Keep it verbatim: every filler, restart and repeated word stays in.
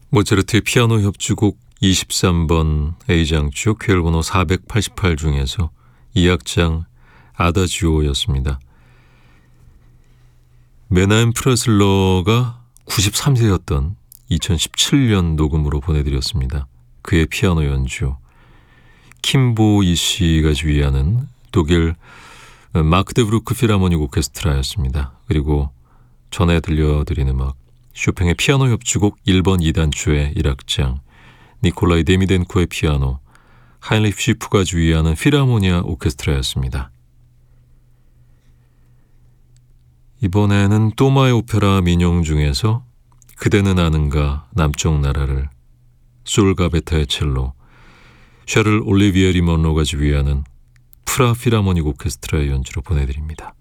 모차르트의 피아노 협주곡 이십삼 번 A장조 쾌열번호 사백팔십팔 중에서 이 악장 아다지오였습니다. 메나헴 프레슬러가 구십삼 세였던 이천십칠 년 녹음으로 보내드렸습니다. 그의 피아노 연주, 킴보 이씨가 지휘하는 독일 마크데브루크 필하모닉 오케스트라였습니다. 그리고 전에 들려드린 음악, 쇼팽의 피아노 협주곡 일 번 이 단추의 일 악장, 니콜라이 데미덴코의 피아노, 하인리히 쉬프가 지휘하는 필하모니아 오케스트라였습니다. 이번에는 또마의 오페라 민용 중에서 그대는 아는가 남쪽 나라를, 솔가베타의 첼로, 샤를 올리비에리 먼로가 지휘하는 프라 필하모닉 오케스트라의 연주로 보내드립니다.